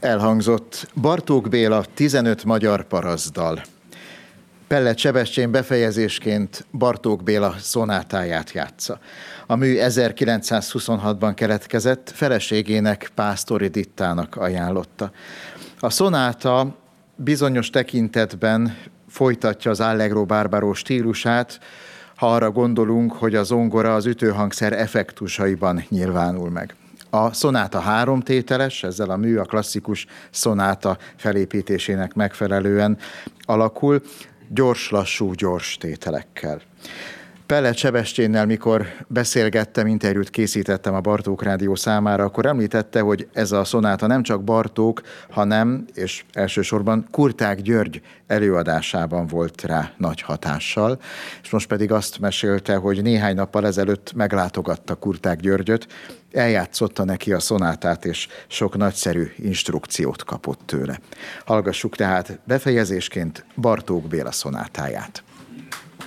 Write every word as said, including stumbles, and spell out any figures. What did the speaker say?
Elhangzott Bartók Béla tizenöt magyar parasztdal. Pellet Sebestyén befejezésként Bartók Béla szonátáját játsza. A mű ezerkilencszázhuszonhatban keletkezett, feleségének, Pásztori Dittának ajánlotta. A szonáta bizonyos tekintetben folytatja az Allegro barbaro stílusát, ha arra gondolunk, hogy a zongora az ütőhangszer effektusaiban nyilvánul meg. A szonáta háromtételes, ezzel a mű a klasszikus szonáta felépítésének megfelelően alakul, gyors-lassú, gyors tételekkel. Pellet Sebestyennél, mikor beszélgettem, interjút készítettem a Bartók Rádió számára, akkor említette, hogy ez a szonáta nem csak Bartók, hanem, és elsősorban Kurtág György előadásában volt rá nagy hatással, és most pedig azt mesélte, hogy néhány nappal ezelőtt meglátogatta Kurtág Györgyöt, eljátszotta neki a szonátát, és sok nagyszerű instrukciót kapott tőle. Hallgassuk tehát befejezésként Bartók Béla szonátáját.